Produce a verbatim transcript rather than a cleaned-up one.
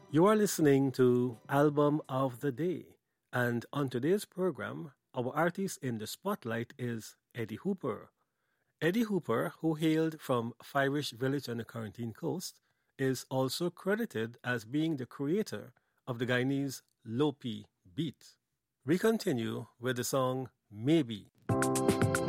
You are listening to Album of the Day, and on today's program, our artist in the spotlight is Eddie Hooper. Eddie Hooper, who hailed from Firish Village on the Quarantine Coast, is also credited as being the creator of the Guyanese Lopi beat. We continue with the song Maybe.